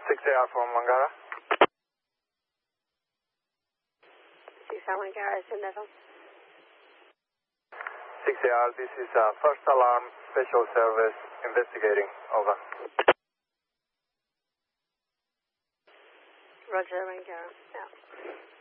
6AR from Mangara. 6AR Mangara, send that on. 6AR, this is First Alarm Special Service investigating. Over. Roger, Mangara. Yeah.